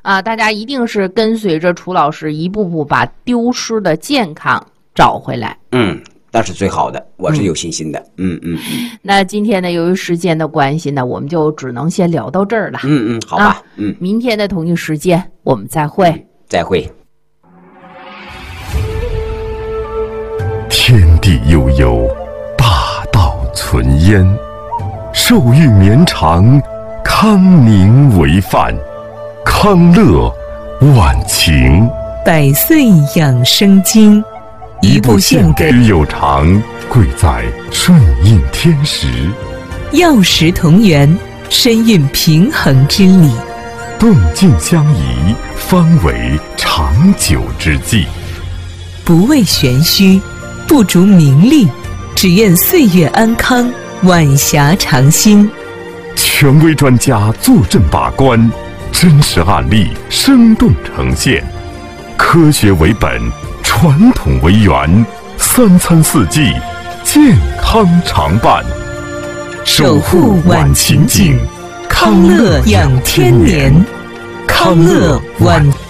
大家一定是跟随着楚老师一步步把丢失的健康找回来。 那是最好的，我是有信心的。 那今天呢，由于时间的关系呢，我们就只能先聊到这儿了。 好吧。 明天的同一时间我们再会。 再会。 天地悠悠，大道存焉。寿欲绵长，康宁为范。康乐晚晴， 百岁养生经， 一部献给有常，贵在顺应天时。 药食同源，深蕴平衡之理。 动静相宜，方为长久之计。 不为玄虚，不逐名利，只愿岁月安康，晚霞长新。 权威专家坐镇把关，真实案例生动呈现，科学为本，传统为源，3餐4季，健康常伴。 守护晚晴景，康乐养天年，康乐晚。